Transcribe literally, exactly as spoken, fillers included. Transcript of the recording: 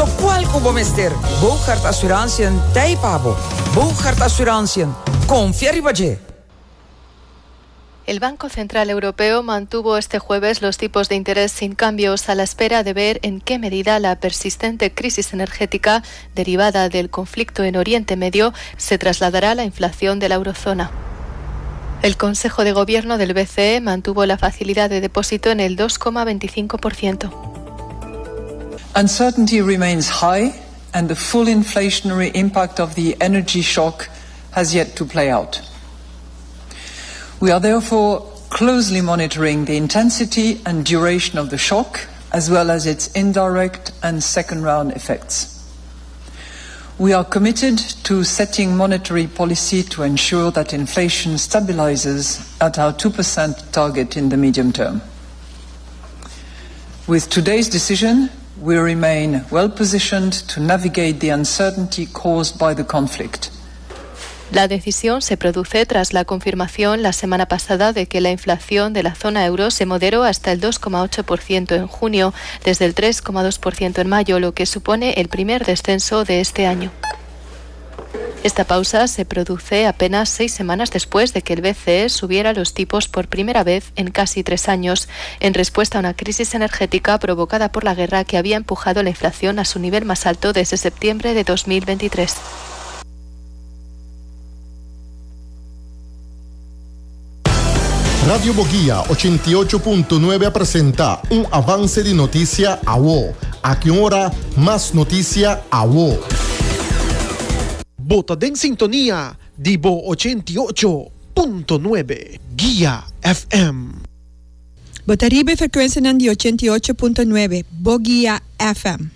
No cual como mister. Bogart Assurantie Taipabo. Bogart Assurantie. Confía Ribaje. El Banco Central Europeo mantuvo este jueves los tipos de interés sin cambios a la espera de ver en qué medida la persistente crisis energética derivada del conflicto en Oriente Medio se trasladará a la inflación de la eurozona. El Consejo de Gobierno del B C E mantuvo la facilidad de depósito en el dos coma veinticinco por ciento. Uncertainty remains high and the full inflationary impact of the energy shock has yet to play out. We are therefore closely monitoring the intensity and duration of the shock, as well as its indirect and second-round effects. We are committed to setting monetary policy to ensure that inflation stabilizes at our two percent target in the medium term. With today's decision, we remain well positioned to navigate the uncertainty caused by the conflict. La decisión se produce tras la confirmación la semana pasada de que la inflación de la zona euro se moderó hasta el dos coma ocho por ciento en junio, desde el tres coma dos por ciento en mayo, lo que supone el primer descenso de este año. Esta pausa se produce apenas seis semanas después de que el B C E subiera los tipos por primera vez en casi tres años, en respuesta a una crisis energética provocada por la guerra que había empujado la inflación a su nivel más alto desde septiembre de dos mil veintitrés. Radio Boguía ochenta y ocho punto nueve presenta un avance de noticia a W O. A que hora más noticia a W O. Bota en sintonía de Bo ochenta y ocho punto nueve Guía F M. Botaribe frecuencia de ochenta y ocho punto nueve Boguía F M.